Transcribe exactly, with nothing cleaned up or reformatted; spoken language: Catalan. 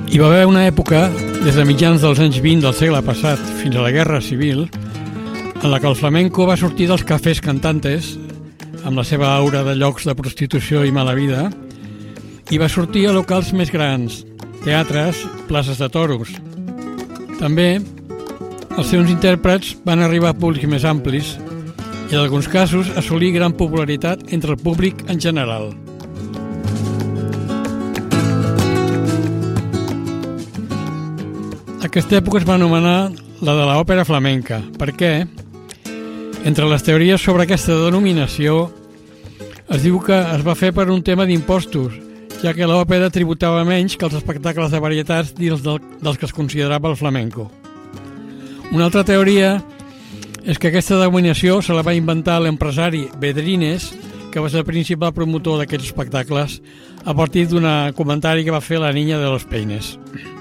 Hi va haver una època, des de mitjans dels anys vint del segle passat fins a la Guerra Civil, en la que el flamenco va sortir dels cafès cantantes, amb la seva aura de llocs de prostitució i mala vida, i va sortir a locals més grans, teatres, places de toros. També els seus intèrprets van arribar a públics més amplis i en alguns casos assolir gran popularitat entre el públic en general. Aquesta època es va anomenar la de l'òpera flamenca, perquè, entre les teories sobre aquesta denominació, es diu que es va fer per un tema d'impostos, ja que l'òpera tributava menys que els espectacles de varietats dins del, dels que es considerava el flamenco. Una altra teoria és que aquesta denominació se la va inventar l'empresari Bedrines, que va ser el principal promotor d'aquests espectacles, a partir d'un comentari que va fer la Niña de los Peines.